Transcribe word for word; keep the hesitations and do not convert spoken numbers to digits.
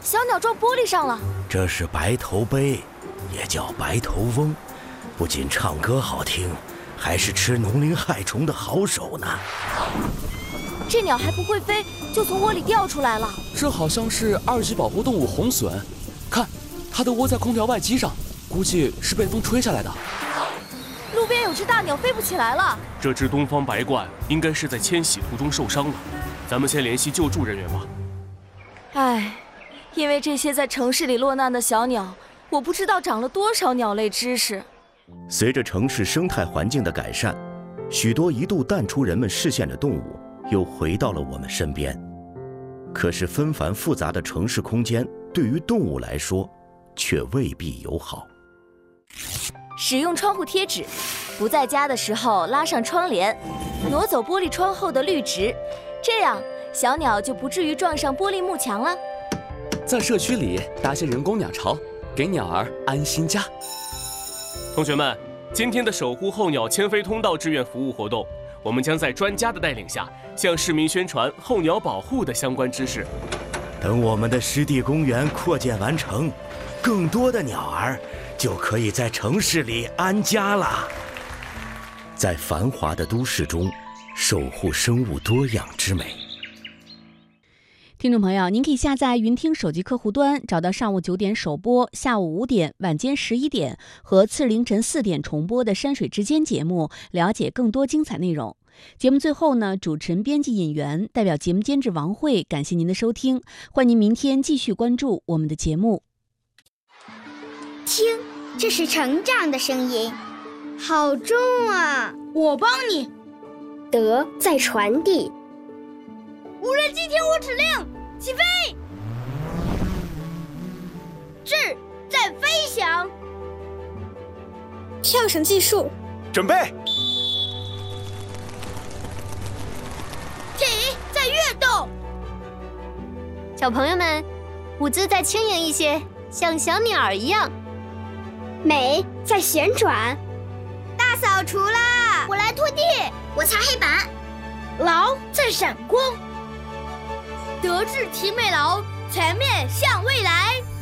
小鸟撞玻璃上了。 这是白头鹎，也叫白头翁，不仅唱歌好听，还是吃农林害虫的好手呢。 这鸟还不会飞，就从窝里掉出来了。 这好像是二级保护动物红隼，看，它都窝在空调外机上，估计是被风吹下来的。 路边有只大鸟飞不起来了。 这只东方白鹳应该是在迁徙途中受伤了，咱们先联系救助人员吧。 唉，因为这些在城市里落难的小鸟，我不知道长了多少鸟类知识。 随着城市生态环境的改善，许多一度淡出人们视线的动物又回到了我们身边。可是纷繁复杂的城市空间对于动物来说却未必友好。 使用窗户贴纸，不在家的时候拉上窗帘，挪走玻璃窗后的绿植，这样小鸟就不至于撞上玻璃幕墙了。 在社区里搭些人工鸟巢，给鸟儿安心家。 同学们，今天的守护候鸟迁飞通道志愿服务活动，我们将在专家的带领下，向市民宣传候鸟保护的相关知识。 等我们的湿地公园扩建完成，更多的鸟儿就可以在城市里安家了。在繁华的都市中，守护生物多样之美。 听众朋友，您可以下载云听手机客户端，找到上午九点首播、下午五点、晚间十一点和次凌晨四点重播的山水之间节目，了解更多精彩内容。节目最后呢，主持人、编辑尹媛代表节目监制王慧，感谢您的收听，欢迎您明天继续关注我们的节目。 听，这是成长的声音，好重啊！ 我帮你。 德在传递。 无人机听我指令，起飞！智在飞翔。 跳绳技术， 准备。 体在跃动。 小朋友们，舞姿再轻盈一些，像小鸟一样。 美在旋转。 大扫除啦！ 我来拖地，我擦黑板。 劳在闪光。德智体美劳，全面向未来。